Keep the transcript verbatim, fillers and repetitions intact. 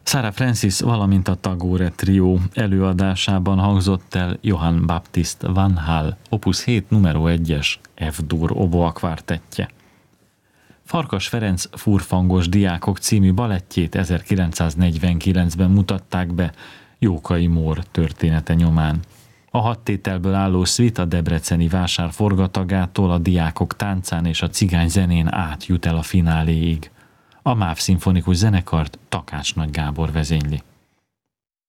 Sarah Francis, valamint a Tagore Trio előadásában hangzott el Johann Baptist Van Hal opus hét numero egyes F-dur oboa kvártettje. Farkas Ferenc Furfangos diákok című balettjét ezerkilencszáznegyvenkilencben mutatták be Jókai Mór története nyomán. A hat tételből álló szvit a debreceni vásár forgatagától a diákok táncán és a cigány zenén át jut el a fináléig. A MÁV szimfonikus zenekart Takács Nagy Gábor vezényli.